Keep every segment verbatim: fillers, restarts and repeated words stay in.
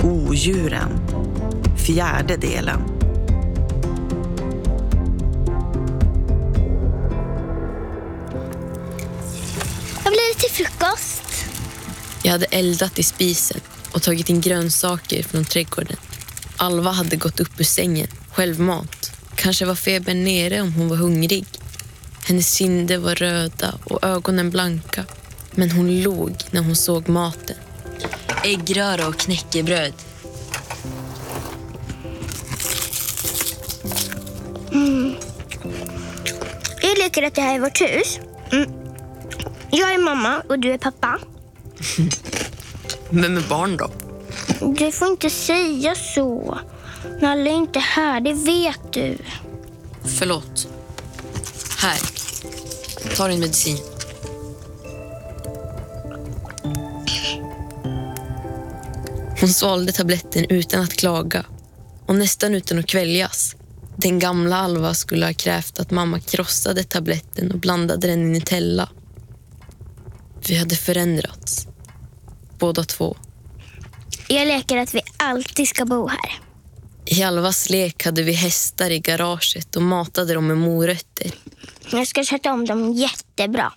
Odjuren. Fjärde delen. Vad blir det till frukost? Jag hade eldat i spisen och tagit in grönsaker från trädgården. Alva hade gått upp ur sängen, självmat. Kanske var febern nere om hon var hungrig. Hennes kinder var röda och ögonen blanka. Men hon log när hon såg maten. Äggröra och knäckebröd. Mm. Jag leker att det här är vårt hus. Mm. Jag är mamma och du är pappa. Vem är barn då? Du får inte säga så. Nalle är inte här, det vet du. Förlåt. Här. Ta din medicin. Hon svalde tabletten utan att klaga. Och nästan utan att kväljas. Den gamla Alva skulle ha krävt att mamma krossade tabletten och blandade den i Nutella. Vi hade förändrats. Båda två. Jag leker att vi alltid ska bo här. I Alvas lek hade vi hästar i garaget och matade dem med morötter. Jag ska sätta om dem jättebra.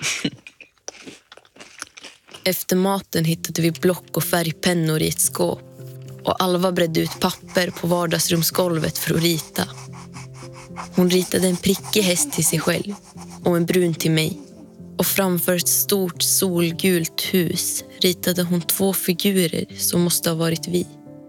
Efter maten hittade vi block och färgpennor i ett skåp. Och Alva bredde ut papper på vardagsrumsgolvet för att rita. Hon ritade en prickig häst till sig själv och en brun till mig. Och framför ett stort solgult hus ritade hon två figurer som måste ha varit vi.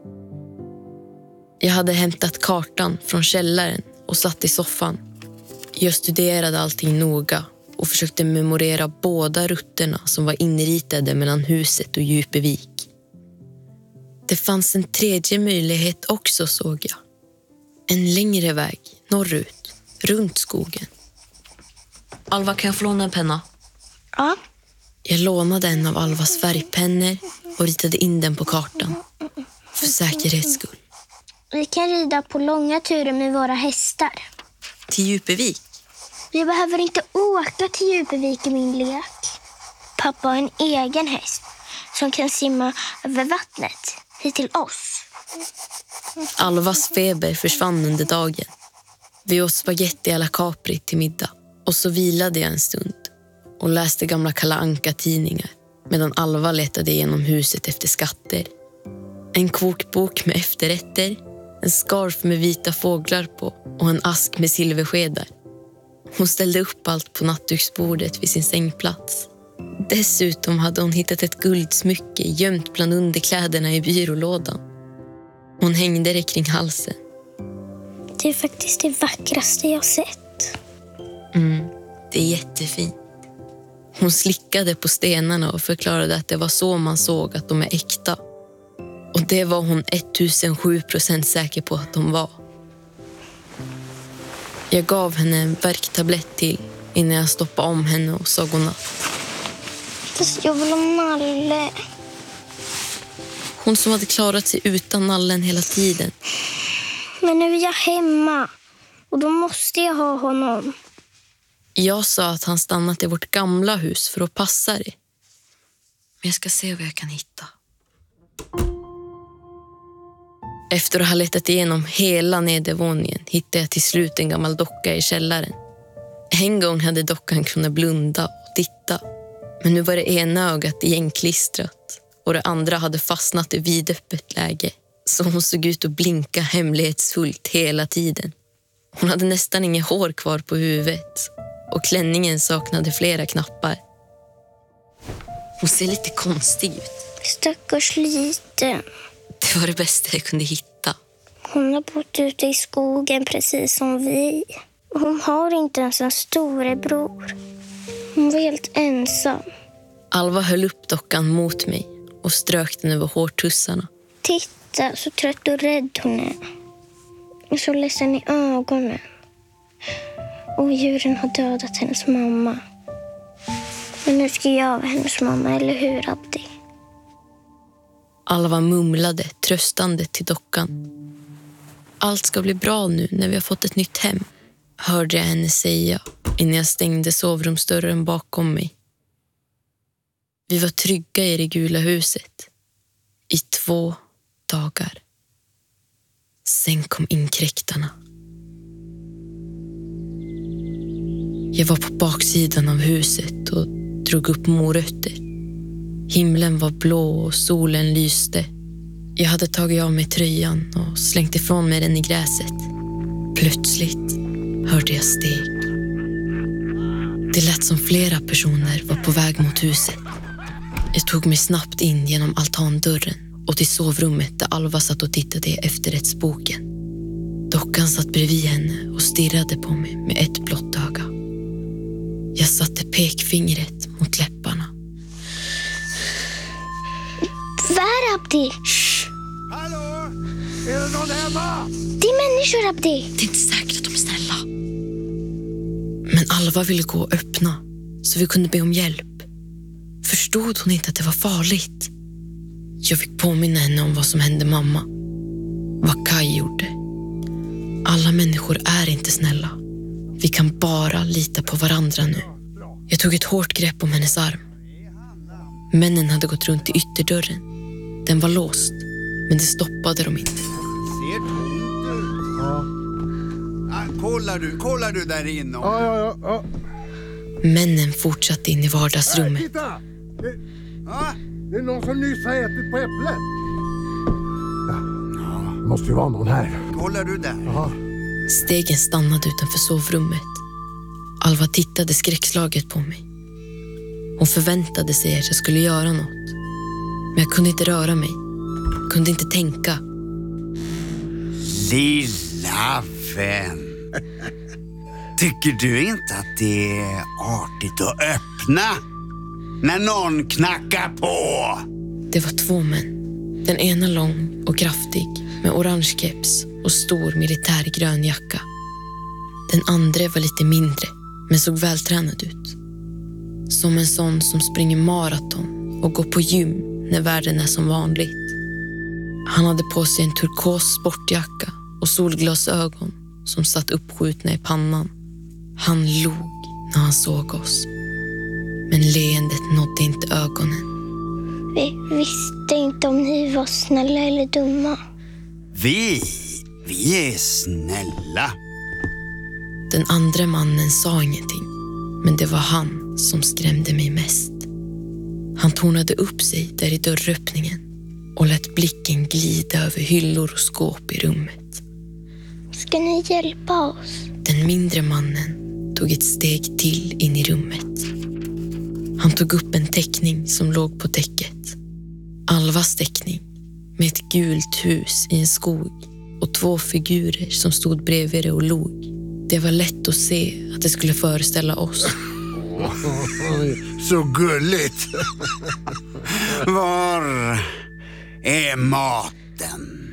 Jag hade hämtat kartan från källaren och satt i soffan. Jag studerade allting noga och försökte memorera båda rutterna som var inritade mellan huset och Djupevik. Det fanns en tredje möjlighet också, såg jag. En längre väg norrut, runt skogen. Alva, kan jag få låna en penna? Ja. Jag lånade en av Alvas färgpennor och ritade in den på kartan. För säkerhets skull. Vi kan rida på långa turer med våra hästar. Till Djupevik? Vi behöver inte åka till Djupevik i min lek. Pappa har en egen häst som kan simma över vattnet hit till oss. Alvas feber försvann under dagen. Vi åt spaghetti alla Capri till middag. Och så vilade jag en stund och läste gamla Kalle Anka-tidningar medan Alva letade igenom huset efter skatter. En kokbok med efterrätter, en skarf med vita fåglar på och en ask med silverskedar. Hon ställde upp allt på nattduksbordet vid sin sängplats. Dessutom hade hon hittat ett guldsmycke gömt bland underkläderna i byrålådan. Hon hängde det kring halsen. Det är faktiskt det vackraste jag sett. Mm, det är jättefint. Hon slickade på stenarna och förklarade att det var så man såg att de är äkta. Och det var hon tusen sju procent säker på att de var. Jag gav henne en värktablett till innan jag stoppade om henne och sa godnatt. Fast jag vill ha Nalle. Hon som hade klarat sig utan Nallen hela tiden. Men nu är jag hemma och då måste jag ha honom. Jag sa att han stannat i vårt gamla hus för att passa det. Men jag ska se vad jag kan hitta. Efter att ha letat igenom hela nedervåningen hittade jag till slut en gammal docka i källaren. En gång hade dockan kunnat blunda och titta. Men nu var det ena ögat igenklistrat och det andra hade fastnat i vidöppet läge. Så hon såg ut att blinka hemlighetsfullt hela tiden. Hon hade nästan inget hår kvar på huvudet och klänningen saknade flera knappar. Hon ser lite konstig ut. Stackars liten. Det var det bästa jag kunde hitta. Hon har bott ute i skogen precis som vi. Hon har inte ens en storebror. Hon var helt ensam. Alva höll upp dockan mot mig och strök den över hårtussarna. Titta så trött och rädd hon är. Och så ledsen i ögonen. Och djuren har dödat hennes mamma. Men nu ska jag vara hennes mamma, eller hur, Abdi? Alva mumlade tröstande till dockan. Allt ska bli bra nu när vi har fått ett nytt hem, hörde jag henne säga innan jag stängde sovrumsdörren bakom mig. Vi var trygga i det gula huset. I två dagar. Sen kom inkräktarna. Jag var på baksidan av huset och drog upp morötter. Himlen var blå och solen lyste. Jag hade tagit av mig tröjan och slängt ifrån mig den i gräset. Plötsligt hörde jag steg. Det lät som flera personer var på väg mot huset. Jag tog mig snabbt in genom altandörren och till sovrummet där Alva satt och tittade i efterrättsboken. Dockan satt bredvid henne och stirrade på mig med ett blått öga. Jag satte pekfingret mot läpparna. Var Abdi? Shh! Hallå? Är det någon hemma? Det är människor, Abdi. Det är inte säkert att de är snälla. Men Alva ville gå och öppna så vi kunde be om hjälp. Förstod hon inte att det var farligt? Jag fick påminna henne om vad som hände mamma. Vad Kai gjorde. Alla människor är inte snälla. Vi kan bara lita på varandra nu. Jag tog ett hårt grepp om hennes arm. Männen hade gått runt i ytterdörren. Den var låst, men det stoppade dem inte. Ser tomt ut. Ja. Ah, kollar du, kollar du där inne? Ja, ja, ja, ja. Männen fortsatte in i vardagsrummet. Hey, titta! Det, Ah? det är någon som nyss har ätit på äpplet. Ja, det måste ju vara någon här. Kollar du där? Jaha. Stegen stannade utanför sovrummet. Alva tittade skräckslaget på mig. Hon förväntade sig att jag skulle göra något. Men jag kunde inte röra mig. Kunde inte tänka. Lilla vän. Tycker du inte att det är artigt att öppna när någon knackar på? Det var två män. Den ena lång och kraftig med orange keps och stor militärgrön jacka. Den andra var lite mindre men såg vältränad ut. Som en sån som springer maraton och går på gym när världen är som vanligt. Han hade på sig en turkos sportjacka och solglasögon som satt uppskjutna i pannan. Han log när han såg oss. Men leendet nådde inte ögonen. Vi visste inte om ni var snälla eller dumma. Vi, vi är snälla. Den andra mannen sa ingenting, men det var han som skrämde mig mest. Han tornade upp sig där i dörröppningen och lät blicken glida över hyllor och skåp i rummet. Ska ni hjälpa oss? Den mindre mannen tog ett steg till in i rummet. Han tog upp en teckning som låg på täcket. Alvas teckning med ett gult hus i en skog och två figurer som stod bredvid det och log. Det var lätt att se att det skulle föreställa oss. Så gulligt. Var är maten?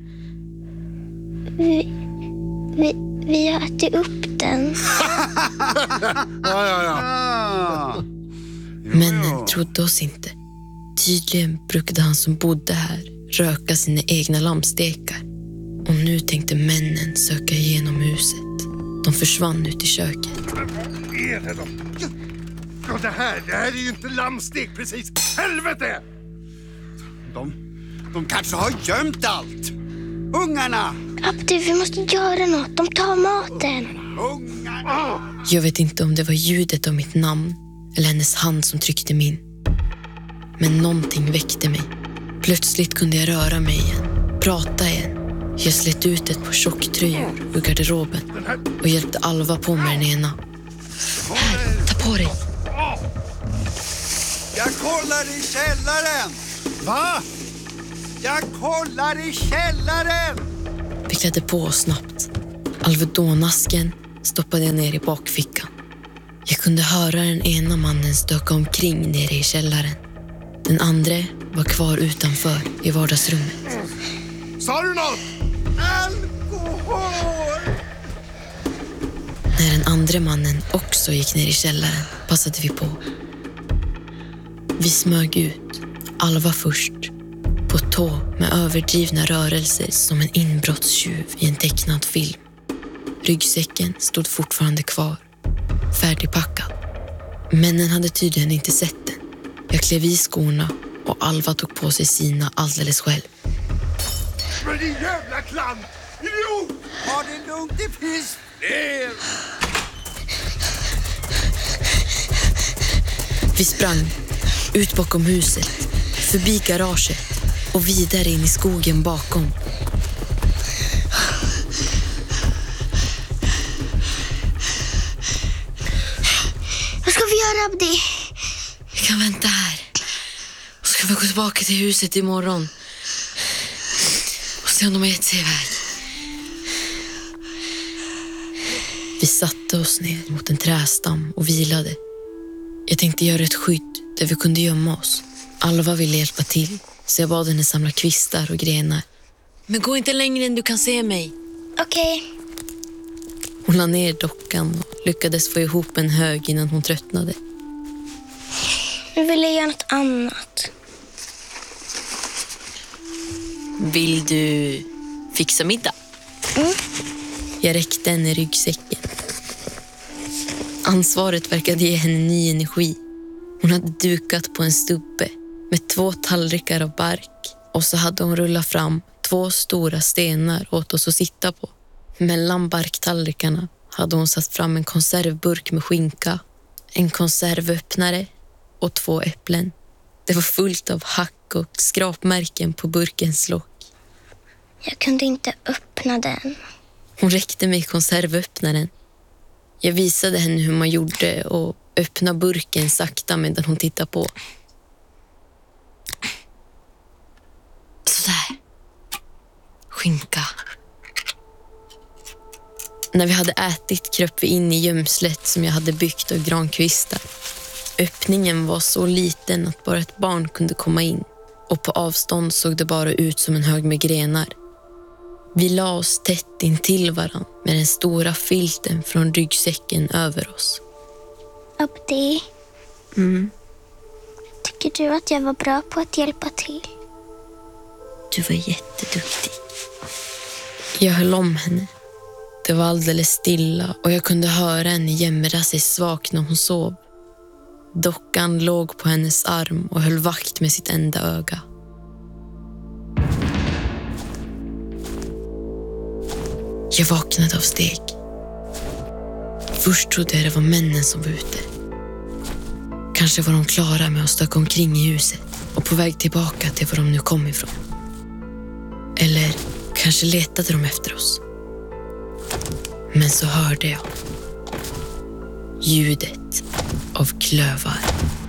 Vi, vi, vi har ätit upp den. Ja, ja, ja. Ah. Männen trodde oss inte. Tydligen brukade han som bodde här röka sina egna lammstekar. Och nu tänkte männen söka igenom huset. De försvann ut i köket. Vad är det då? Ja, det här, det här är ju inte lammstek precis. Helvete! De, de kanske har gömt allt. Ungarna! Abdi, vi måste göra något. De tar maten. Ungarna! Jag vet inte om det var ljudet av mitt namn eller hennes hand som tryckte min. Men någonting väckte mig. Plötsligt kunde jag röra mig igen, prata igen. Jag slet ut ett par tjocktröjor ur garderoben och hjälpte Alva på med den ena. Här, ta på dig. Jag kollar i källaren! Va? Jag kollar i källaren! Vi klädde på oss snabbt. Alvedonasken stoppade jag ner i bakfickan. Jag kunde höra den ena mannen stöka omkring nere i källaren. Den andra var kvar utanför i vardagsrummet. Sa du något? Alkohol! När den andra mannen också gick ner i källaren passade vi på. Vi smög ut, Alva först, på tå med överdrivna rörelser som en inbrottstjuv i en tecknad film. Ryggsäcken stod fortfarande kvar, färdigpackad. Männen hade tydligen inte sett den. Jag klev i skorna och Alva tog på sig sina alldeles själv. Men din jävla klant! Idiot! Ha det lugnt, det finns fler! Vi sprang ut bakom huset, förbi garaget och vidare in i skogen bakom. Vad ska vi göra, Abdi? Vi kan vänta här. Och ska vi gå tillbaka till huset imorgon och se om de har gett sig iväg. Vi satte oss ner mot en trästam och vilade. Jag tänkte göra ett skydd där vi kunde gömma oss. Alva ville hjälpa till, så jag bad henne samla kvistar och grenar. Men gå inte längre än du kan se mig. Okej. Okay. Hon la ner dockan och lyckades få ihop en hög innan hon tröttnade. Nu vill jag göra något annat. Vill du fixa middag? Mm. Jag räckte henne ryggsäcken. Ansvaret verkade ge henne ny energi. Hon hade dukat på en stubbe med två tallrikar av bark. Och så hade hon rullat fram två stora stenar åt oss att sitta på. Mellan barktallrikarna hade hon satt fram en konservburk med skinka, en konservöppnare och två äpplen. Det var fullt av hack och skrapmärken på burkens lock. Jag kunde inte öppna den. Hon räckte mig konservöppnaren. Jag visade henne hur man gjorde och öppnade burken sakta medan hon tittade på. Sådär. Skinka. När vi hade ätit kröp vi in i gömslet som jag hade byggt av grankvistar. Öppningen var så liten att bara ett barn kunde komma in. Och på avstånd såg det bara ut som en hög med grenar. Vi la oss tätt in till varann med den stora filten från ryggsäcken över oss. Abdi, Mm. tycker du att jag var bra på att hjälpa till? Du var jätteduktig. Jag höll om henne. Det var alldeles stilla och jag kunde höra henne jämra sig svagt när hon sov. Dockan låg på hennes arm och höll vakt med sitt enda öga. Jag vaknade av steg. Först trodde jag det var männen som var ute. Kanske var de klara med att stöka omkring i huset och på väg tillbaka till var de nu kom ifrån. Eller kanske letade de efter oss. Men så hörde jag ljudet av klövar.